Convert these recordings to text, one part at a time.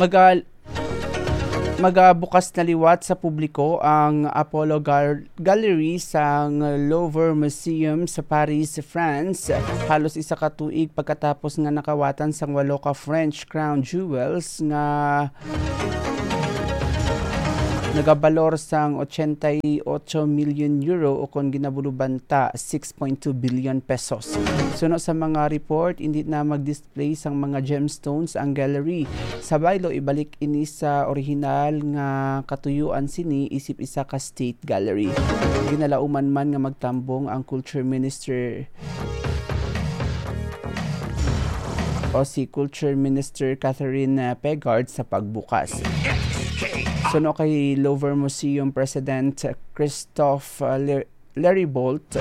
Magal Magabukas na liwat sa publiko ang Apollo Gallery sa Louvre Museum sa Paris, France. Halos isa ka tuig pagkatapos nga nakawatan sang 8 ka French crown jewels nga nagabalor sang 88 million euro o kung ginabulubanta 6.2 billion pesos. Suno sa mga report, hindi na mag-display sang mga gemstones ang gallery. Sa baylo, ibalik ini sa orihinal nga katuyuan sini isip isa ka state gallery. Ginalauman man nga magtambong ang Culture Minister si Culture Minister Catherine Pegard sa pagbukas. Suno kay Louvre Museum President Christophe Leribolt,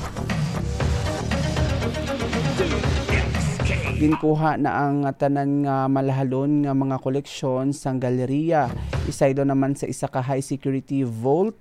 ginkuha na ang tanan nga malahalon nga mga koleksyon sang galeriya. Isay do naman sa isa ka high security vault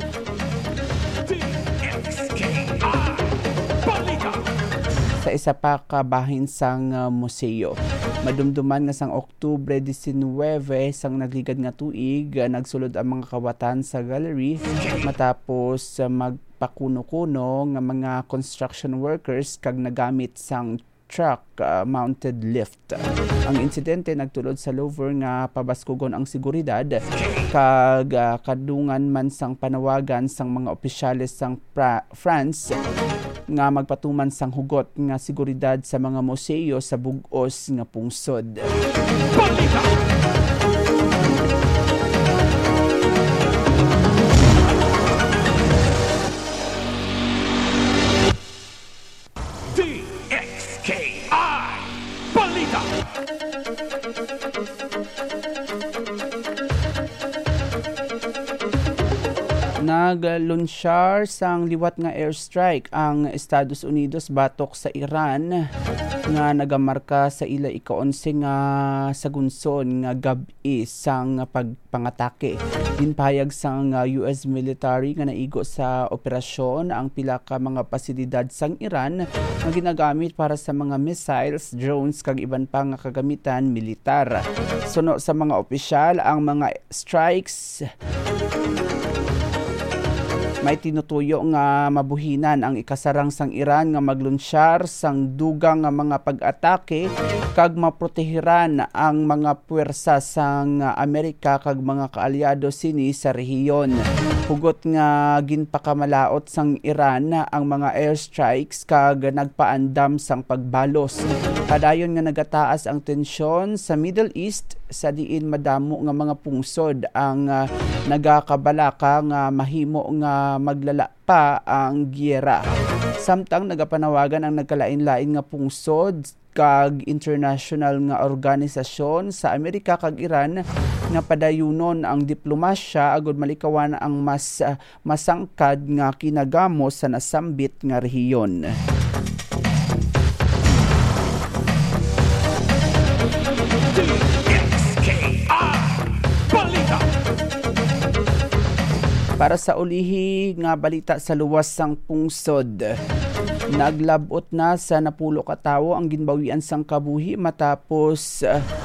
sa isa pa ka bahin sang museo. Madumduman nga sang Oktubre 19 sang nagligad nga tuig, nagsulod ang mga kawatan sa gallery matapos magpakuno-kuno nga mga construction workers kag nagamit sang truck mounted lift. Ang insidente nagtulod sa Louvre nga pabaskugon ang seguridad kag kadungan man sang panawagan sang mga opisyales sang France nga magpatuman sang hugot nga seguridad sa mga museo sa bug-os nga pungsod. Naglunsyar sang liwat nga airstrike ang Estados Unidos batok sa Iran nga nagamarka sa ila ika-11 nga sagunson nga gabi sang pagpangatake. Ginpahayag sang US military nga naigo sa operasyon ang pila ka mga pasilidad sang Iran nga ginagamit para sa mga missiles, drones kag iban pa nga kagamitan militar. Suno sa mga opisyal, ang mga strikes may tinutuyo nga mabuhinan ang ikasarang sang Iran nga maglunsyar sang dugang nga mga pag-atake kag maprotehiran ang mga puwersa sang Amerika kag mga kaalyado sini sa rehiyon. Hugot nga ginpakamalaot sang Iran ang mga airstrikes kag nagpaandam sang pagbalos. Padayon nga nagataas ang tensyon sa Middle East sa diin madamo nga mga pungsod ang nagakabalaka nga mahimo nga maglala pa ang giyera. Samtang nagapanawagan ang nagkalain-lain nga pungsod kag international nga organisasyon sa Amerika kag Iran nga padayunon ang diplomasya agud malikawan ang mas masangkad nga kinagamo sa nasambit nga rehiyon. Para sa ulihi nga balita sa luwas sang pungsod, naglabot na sa napulo ka tawo ang ginbawian sang kabuhi matapos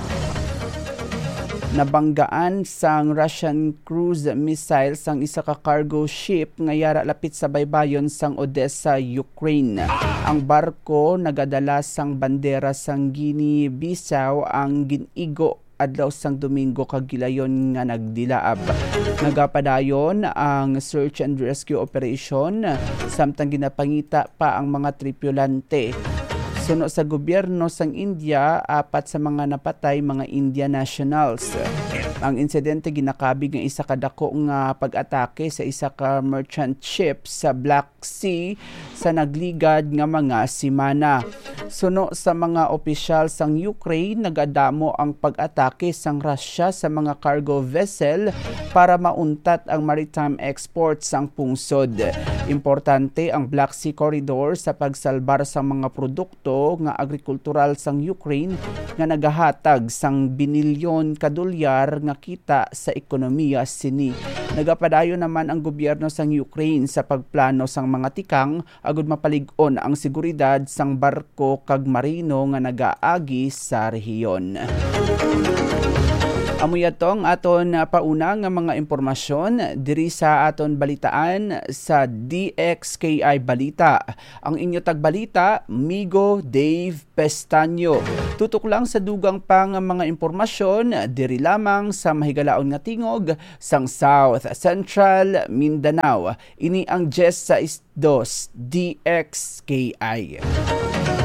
nabanggaan sang Russian cruise missile sang isa ka cargo ship nga yara lapit sa baybayon sang Odessa, Ukraine. Ang barko nagadala sang bandera sang Guinea-Bissau ang ginigo adlaw sang Domingo kag gilayon nga nagdilaab. Nagapadayon ang search and rescue operation samtang ginapangita pa ang mga tripulante. Suno sa gobyerno sang India, 4 sa mga napatay mga Indian nationals. Ang insidente ginakabig ng isa ka dako nga pag-atake sa isa ka merchant ship sa Black Sea sa nagligad nga mga simana. Suno sa mga opisyal sang Ukraine, nagadamo ang pag-atake sang Russia sa mga cargo vessel para mauntat ang maritime exports sang pungsod. Importante ang Black Sea Corridor sa pagsalbar sa mga produkto nga agrikultural sang Ukraine nga nagahatag sang binilyon ka dolyar nga kita sa ekonomiya sini. Nagapadayon naman ang gobyerno sang Ukraine sa pagplano sang mga tikang agud mapalig-on ang seguridad sang barko kag marino nga nagaagi sa rehiyon. Amoy atong aton pauna nga mga impormasyon diri sa aton balitaan sa DXKI Balita. Ang inyo tagbalita, Migo Dave Pestaño. Tutok lang sa dugang pang mga impormasyon diri lamang sa mahigalaon nga tingog sang South Central Mindanao. Ini ang 10 sa 2 DXKI.